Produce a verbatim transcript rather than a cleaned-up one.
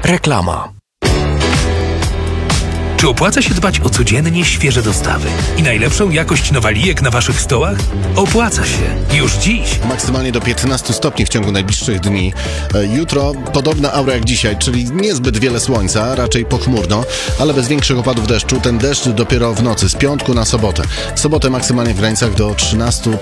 Reklama. Czy opłaca się dbać o codziennie świeże dostawy i najlepszą jakość nowalijek na waszych stołach? Opłaca się. Już dziś. Maksymalnie do piętnastu stopni w ciągu najbliższych dni. E, Jutro podobna aura jak dzisiaj, czyli niezbyt wiele słońca, raczej pochmurno, ale bez większych opadów deszczu. Ten deszcz dopiero w nocy, z piątku na sobotę. W sobotę maksymalnie w granicach do trzynastu